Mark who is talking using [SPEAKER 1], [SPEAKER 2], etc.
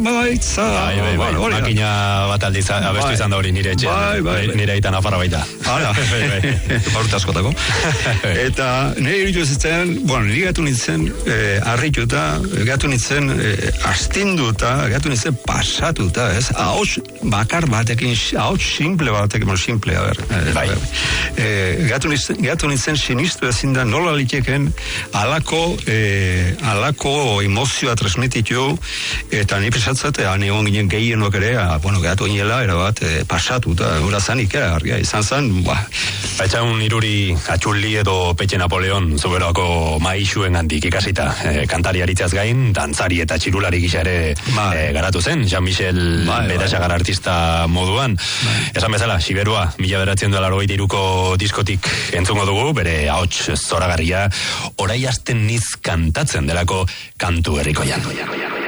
[SPEAKER 1] emaitza.
[SPEAKER 2] Makina bat aldiz abestu izan da hori nire etxean. Nire aitan afarra baita.
[SPEAKER 1] Hala, horta askotako. Eta nire irutu zitzen, nire gatu nintzen harrituta, gatu nintzen astinduta, gatu nintzen pasatuta, ez? Ahots bakar batekin, ahots simple batekin, gatu nintzen sinistu ezin da nola liteken alako emozioa transmititu, eta ni pesatzate, egon ginen gehienok ere, gatu ginela, erabat, pasatuta, urazanik, argia, izan zen,
[SPEAKER 2] Baitxaun iruri atxulli edo Petxe Napoleon zuberoako maixuen handik ikasita, kantari aritzeaz gain, dantzari eta txirulari gisa ere garatu zen, Jean-Michel Berasagar artista moduan. Esan bezala, Siberua, 1983ko diskotik entzungo dugu, bere ahots zoragarria, orai hasten niz kantatzen delako kantu herrikoian.